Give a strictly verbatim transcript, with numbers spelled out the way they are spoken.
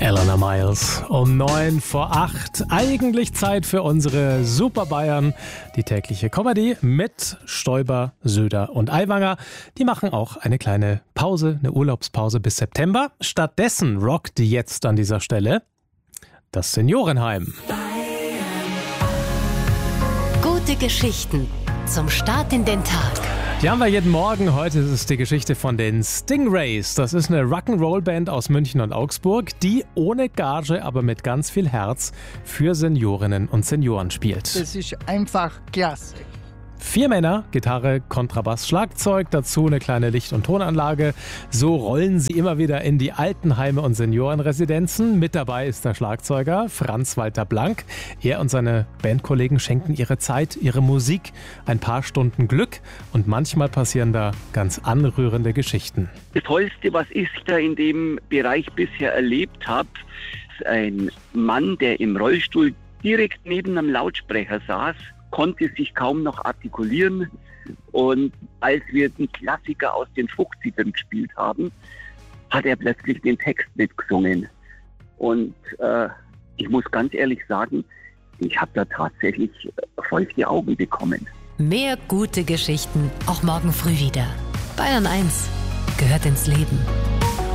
Eleanor Miles um neun vor acht. Eigentlich Zeit für unsere Super Bayern. Die tägliche Comedy mit Stoiber, Söder und Aiwanger. Die machen auch eine kleine Pause, eine Urlaubspause bis September. Stattdessen rockt jetzt an dieser Stelle das Seniorenheim. Gute Geschichten zum Start in den Tag. Die haben wir jeden Morgen. Heute ist es die Geschichte von den Stingrays. Das ist eine Rock'n'Roll-Band aus München und Augsburg, die ohne Gage, aber mit ganz viel Herz für Seniorinnen und Senioren spielt. Das ist einfach klasse. Vier Männer, Gitarre, Kontrabass, Schlagzeug, dazu eine kleine Licht- und Tonanlage. So rollen sie immer wieder in die Altenheime und Seniorenresidenzen. Mit dabei ist der Schlagzeuger Franz-Walter Blank. Er und seine Bandkollegen schenken ihre Zeit, ihre Musik, ein paar Stunden Glück und manchmal passieren da ganz anrührende Geschichten. Das Tollste, was ich da in dem Bereich bisher erlebt habe, ist ein Mann, der im Rollstuhl direkt neben einem Lautsprecher saß, konnte sich kaum noch artikulieren, und als wir den Klassiker aus den fünfzigern gespielt haben, hat er plötzlich den Text mitgesungen. Und äh, ich muss ganz ehrlich sagen, ich habe da tatsächlich feuchte Augen bekommen. Mehr gute Geschichten auch morgen früh wieder. Bayern eins gehört ins Leben.